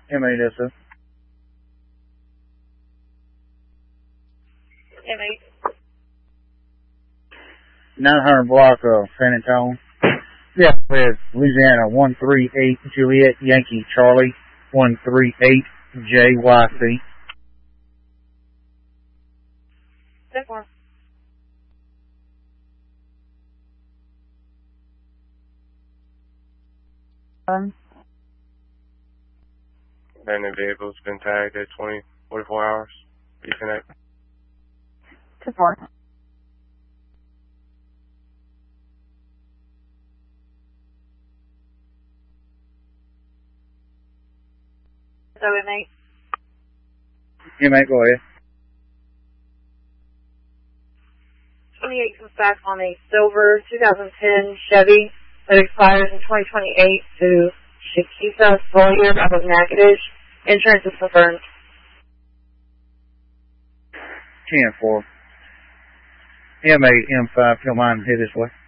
M8SF. M8. 900 block of San Antonio. Yeah, with Louisiana 138 Juliet Yankee Charlie 138 JYC. 10-4. Abandoned vehicle's been tagged at 44 hours. Reconnect. 10-4. So M8. M8, go ahead. 28 comes back on a silver 2010 Chevy that expires in 2028 to Shakita Sawyer out of Natchitoches. Insurance is confirmed. 10-4. M8, M5, if you don't mind, head this way.